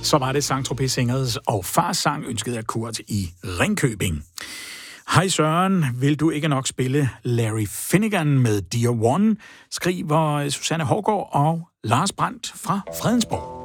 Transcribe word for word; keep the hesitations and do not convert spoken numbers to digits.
Så var det Saint-Tropez Singers og Fars sang ønsket af Kurt i Ringkøbing. Hej Søren, vil du ikke nok spille Larry Finnegan med Dear One, skriver Susanne Hårgaard og Lars Brandt fra Fredensborg.